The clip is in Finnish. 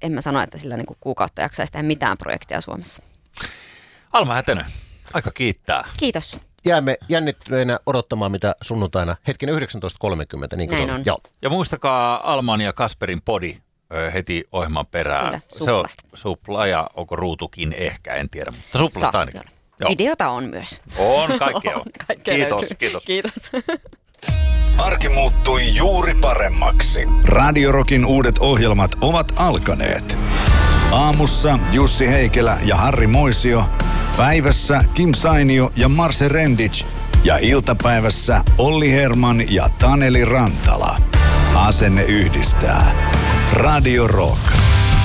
en mä sano, että sillä niin kuin kuukautta jaksaisi tehdä mitään projekteja Suomessa. Alma Hätänen, aika kiittää. Kiitos. Jäämme jännittyneenä odottamaan, mitä sunnuntaina hetken 19.30, niin kuin Näin on. Joo. Ja muistakaa Alman ja Kasperin podi heti ohjelman perään. Kyllä, se on Suplasta. Supla ja onko ruutukin ehkä, en tiedä. Mutta Suplasta ainakin. Joo. Videota on myös. On, kaikkea on. Kaikkea Kiitos, löytyy. kiitos. Kiitos. Arki muuttui juuri paremmaksi. Radio Rockin uudet ohjelmat ovat alkaneet. Aamussa Jussi Heikelä ja Harri Moisio. Päivässä Kim Sainio ja Marse Rendic. Ja iltapäivässä Olli Herman ja Taneli Rantala. Asenne yhdistää. Radio Rock.